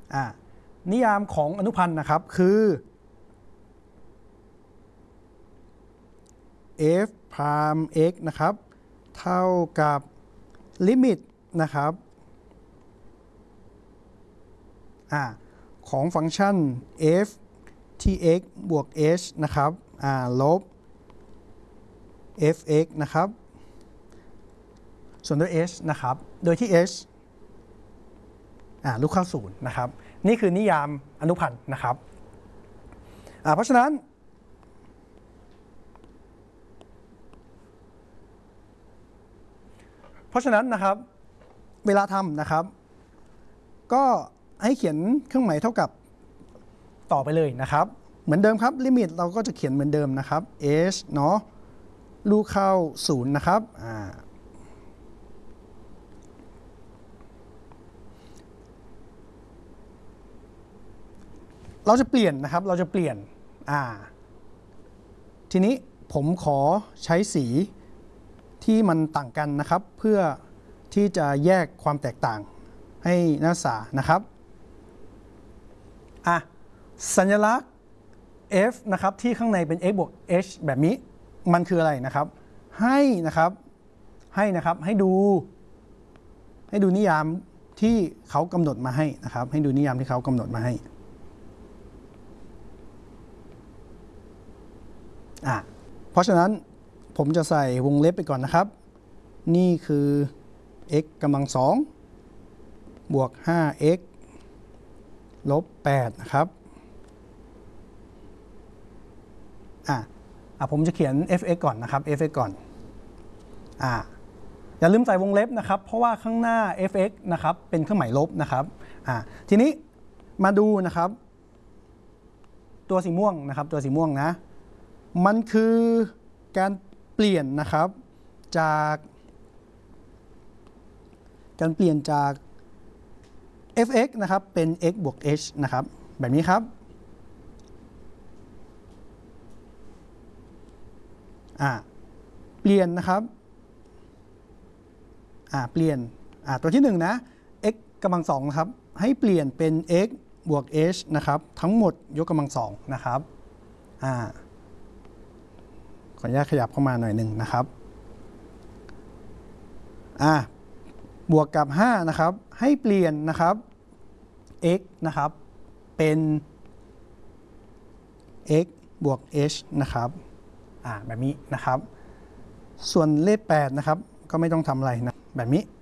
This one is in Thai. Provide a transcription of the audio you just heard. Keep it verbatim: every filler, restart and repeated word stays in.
อ่านิยามของอนุพันธ์นะครับคือ f prime x นะครับเท่ากับลิมิตนะครับอ่าของฟังก์ชัน f ที่ x บวก h นะครับอ่าลบ fx นะครับส่วนด้วย h นะครับโดยที่ h อ่าลูกเข้าศูนย์นะครับนี่คือนิยามอนุพันธ์นะครับอ่าเพราะฉะนั้นเพราะฉะนั้นนะครับเวลาทำนะครับก็ให้เขียนเครื่องหมายเท่ากับต่อไปเลยนะครับเหมือนเดิมครับลิมิตเราก็จะเขียนเหมือนเดิมนะครับ h เนาะลูกเข้าศูนย์นะครับอ่าเราจะเปลี่ยนนะครับเราจะเปลี่ยนอ่าทีนี้ผมขอใช้สีที่มันต่างกันนะครับเพื่อที่จะแยกความแตกต่างให้นักศึกษานะครับอ่ะสัญลักษณ์ f นะครับที่ข้างในเป็น x บวก h แบบนี้มันคืออะไรนะครับให้นะครับให้นะครับให้ดูให้ดูนิยามที่เขากำหนดมาให้นะครับให้ดูนิยามที่เขากำหนดมาให้อ่ะเพราะฉะนั้นผมจะใส่วงเล็บไปก่อนนะครับนี่คือ x กำลังสองบวก ห้า x ลบ แปดนะครับอ่ะอ่ะผมจะเขียน fx ก่อนนะครับ fx ก่อนอ่ะอย่าลืมใส่วงเล็บนะครับเพราะว่าข้างหน้า fx นะครับเป็นเครื่องหมายลบนะครับอ่ะทีนี้มาดูนะครับตัวสีม่วงนะครับตัวสีม่วงนะมันคือการเปลี่ยนนะครับจากการเปลี่ยนจาก fx นะครับเป็น x บวก h นะครับแบบนี้ครับอ่าเปลี่ยนนะครับอ่าเปลี่ยนอ่าตัวที่หนึ่งนะ x กำลังสองนะครับให้เปลี่ยนเป็น x บวก h นะครับทั้งหมดยกกำลังสองนะครับอ่าขออนุญาตขยับเข้ามาหน่อยหนึ่งนะครับอ่าบวกกับห้านะครับให้เปลี่ยนนะครับ x นะครับเป็น x บวก h นะครับอ่าแบบนี้นะครับส่วนเลขแปดนะครับก็ไม่ต้องทำอะไรนะแบบนี้